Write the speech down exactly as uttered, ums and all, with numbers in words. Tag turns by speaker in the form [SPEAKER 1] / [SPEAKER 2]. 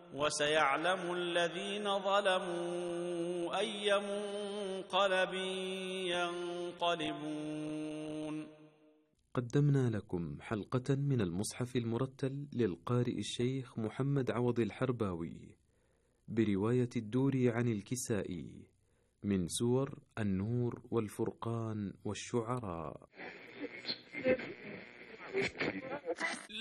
[SPEAKER 1] وسيعلم الذين ظلموا أي منقلب ينقلبون.
[SPEAKER 2] قدمنا لكم حلقة من المصحف المرتل للقارئ الشيخ محمد عوض الحرباوي برواية الدوري عن الكسائي من سور النور والفرقان والشعراء.